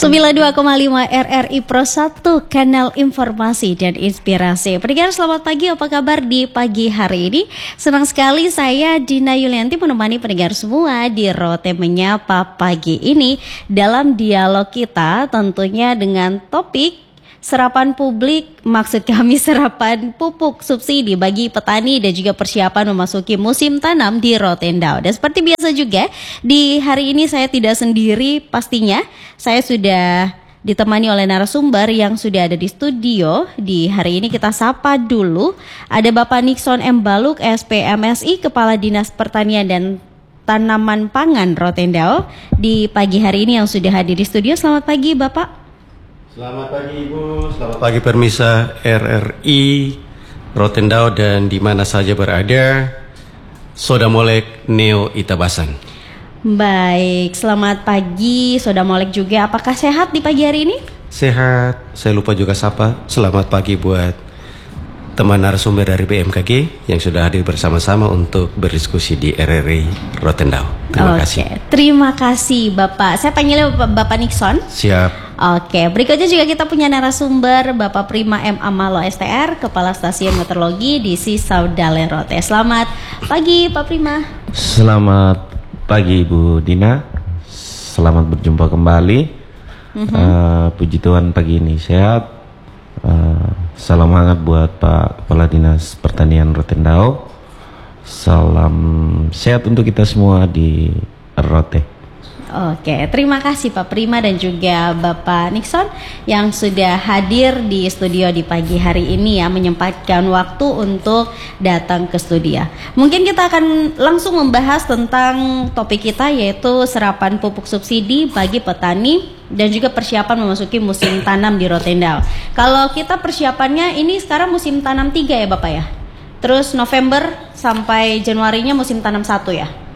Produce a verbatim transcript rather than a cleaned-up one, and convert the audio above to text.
sembilan puluh dua koma lima R R I Pro satu, kanal informasi dan inspirasi. Pendengar selamat pagi, apa kabar di pagi hari ini? Senang sekali saya Dina Yulianti menemani pendengar semua di Rote Menyapa pagi ini dalam dialog kita tentunya dengan topik serapan publik, maksud kami serapan pupuk subsidi bagi petani dan juga persiapan memasuki musim tanam di Rotendao. Dan seperti biasa juga di hari ini saya tidak sendiri pastinya. Saya sudah ditemani oleh narasumber yang sudah ada di studio. Di hari ini kita sapa dulu. Ada Bapak Nixon M. Baluk, S P M S I, Kepala Dinas Pertanian dan Tanaman Pangan Rotendao di pagi hari ini yang sudah hadir di studio. Selamat pagi Bapak. Selamat pagi Ibu, selamat pagi pemirsa R R I Rotendao dan di mana saja berada. Soda Molek Neo Itabasan. Baik, selamat pagi Soda Molek juga. Apakah sehat di pagi hari ini? Sehat, saya lupa juga sapa. Selamat pagi buat teman narasumber dari B M K G yang sudah hadir bersama-sama untuk berdiskusi di R R I Rotendao. Terima Oke, kasih. Terima kasih Bapak. Saya panggilnya Bapak, Bapak Nixon. Siap. Oke, berikutnya juga kita punya narasumber Bapak Prima M. Amalo S T R, Kepala Stasiun Meteorologi di Sisaudalen Rote. Selamat pagi Pak Prima. Selamat pagi Ibu Dina. Selamat berjumpa kembali. Mm-hmm. uh, Puji Tuhan pagi ini sehat. uh, Salam hangat buat Pak Kepala Dinas Pertanian Rotendao. Salam sehat untuk kita semua di Rote. Oke, terima kasih Pak Prima dan juga Bapak Nixon yang sudah hadir di studio di pagi hari ini ya, menyempatkan waktu untuk datang ke studio. Mungkin kita akan langsung membahas tentang topik kita, yaitu serapan pupuk subsidi bagi petani dan juga persiapan memasuki musim tanam di Rotendao. Kalau kita persiapannya ini sekarang musim tanam tiga ya Bapak ya? Terus November sampai Januarinya musim tanam satu ya?